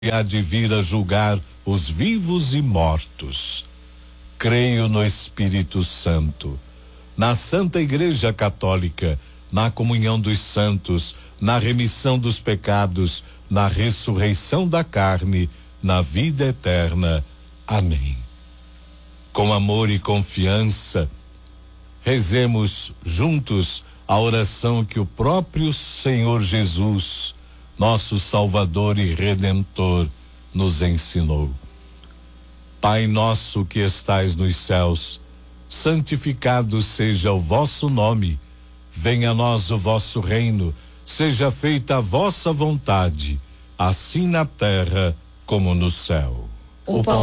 há de vir a julgar os vivos e mortos. Creio no Espírito Santo, na Santa Igreja Católica, na comunhão dos santos, na remissão dos pecados, na ressurreição da carne, na vida eterna. Amém. Com amor e confiança, rezemos juntos a oração que o próprio Senhor Jesus, nosso Salvador e Redentor, nos ensinou. Pai nosso que estais nos céus, santificado seja o vosso nome. Venha a nós o vosso reino, seja feita a vossa vontade, assim na terra como no céu. O pão